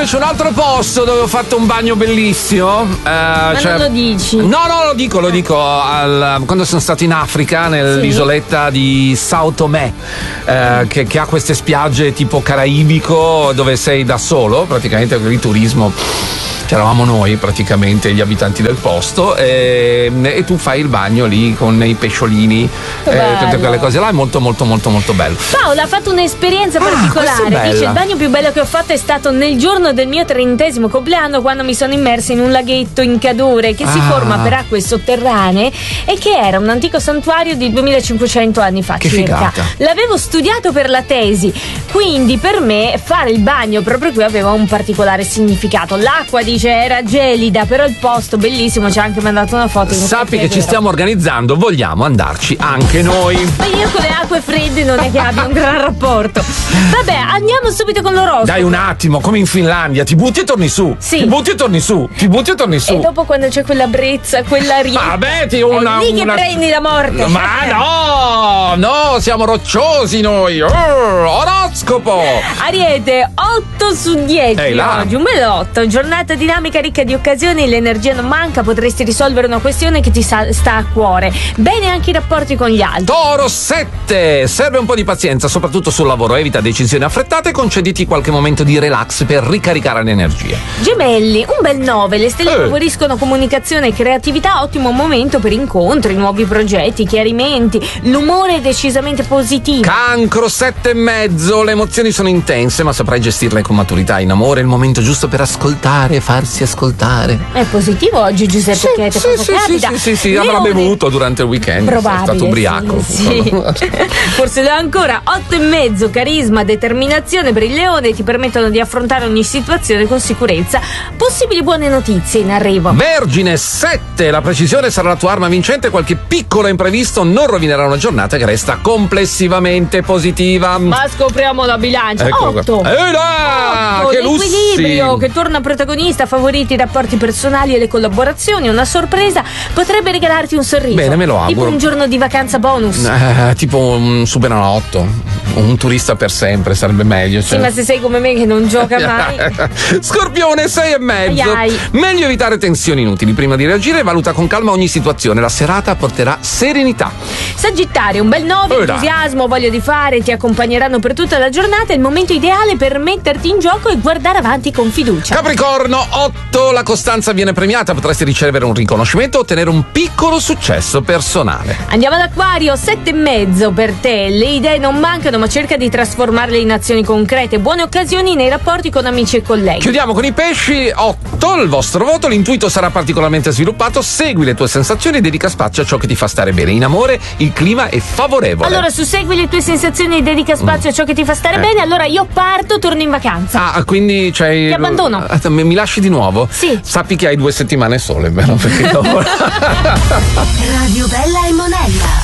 invece un altro posto dove ho fatto un bagno bellissimo. Ma non lo dici? No, lo dico. Quando sono stato in Africa, nell'isoletta di Sao Tomé, che ha queste spiagge tipo caraibico dove sei da solo, praticamente di turismo. C'eravamo noi praticamente gli abitanti del posto e tu fai il bagno lì con i pesciolini, tutte quelle cose là, è molto molto molto molto bello. Paola ha fatto un'esperienza particolare, dice: il bagno più bello che ho fatto è stato nel giorno del mio 30° compleanno, quando mi sono immersa in un laghetto in Cadore che si forma per acque sotterranee e che era un antico santuario di 2500 anni fa che circa. Figata. L'avevo studiato per la tesi, quindi per me fare il bagno proprio qui aveva un particolare significato. L'acqua, dice, era gelida, però il posto bellissimo, ci ha anche mandato una foto. Sappi che ci stiamo organizzando, vogliamo andarci anche noi. Ma io con le acque fredde non è che abbia un gran rapporto. Vabbè, andiamo subito con l'oroscopo. Dai un attimo, come in Finlandia, ti butti e torni su. Sì. Ti butti e torni su. E dopo, quando c'è quella brezza, quella vabbè, è lì che prendi la morte. Ma no, siamo rocciosi noi. Oroscopo. Ariete, 8 su 10 oggi, un bel 8. Giornata dinamica, ricca di occasioni, l'energia non manca, potresti risolvere una questione che ti sta a cuore. Bene anche i rapporti con gli altri. Toro, 7. Serve un po' di pazienza, soprattutto sul lavoro. Evita decisioni affrettate e concediti qualche momento di relax per ricaricare le energie. Gemelli, un bel 9. Le stelle favoriscono comunicazione e creatività, ottimo momento per incontri, nuovi progetti, chiarimenti. L'umore è decisamente positivo. Cancro, 7,5. Le emozioni sono intense, ma saprai gestirle con maturità. In amore è il momento giusto per ascoltare, farsi ascoltare. È positivo oggi Giuseppe Chete? Sì, avrà bevuto durante il weekend. Probabile, è stato ubriaco. Sì. Forse lo è ancora. 8,5. Carisma, determinazione per il leone ti permettono di affrontare ogni situazione con sicurezza. Possibili buone notizie in arrivo. Vergine, 7. La precisione sarà la tua arma vincente. Qualche piccolo imprevisto non rovinerà una giornata che resta complessivamente positiva. Ma scopriamo la bilancia. 8. Che l'equilibrio che torna protagonista, favoriti i rapporti personali e le collaborazioni. Una sorpresa potrebbe regalarti un sorriso. Bene, me lo auguro. Tipo un giorno di vacanza bonus. Tipo un Superenalotto, un turista per sempre sarebbe meglio. Sì, ma se sei come me che non gioca mai. Scorpione, 6,5. Meglio evitare tensioni inutili. Prima di reagire, valuta con calma ogni situazione. La serata porterà serenità. Sagittario, un bel 9. Entusiasmo, voglia di fare ti accompagneranno per tutta la giornata. È il momento ideale per metterti in gioco e guardare avanti con fiducia. Capricorno, 8. La costanza viene premiata. Potresti ricevere un riconoscimento o ottenere un piccolo successo personale. Andiamo ad Acquario, 7,5 per te. Le idee non mancano, ma cerca di trasformarle in azioni concrete. Buone occasioni nei rapporti con amici e colleghi. Chiudiamo con i pesci, 8. Il vostro voto. L'intuito sarà particolarmente sviluppato. Segui le tue sensazioni e dedica spazio a ciò che ti fa stare bene. In amore il clima è favorevole. Allora, su segui le tue sensazioni e dedica spazio a ciò che ti fa stare bene. Allora io parto, torno in vacanza. Quindi c'hai. Ti abbandono. Mi lasci di nuovo? Sì. Sappi che hai 2 settimane sole, vero? Perché dopo. Radio Bella e Monella.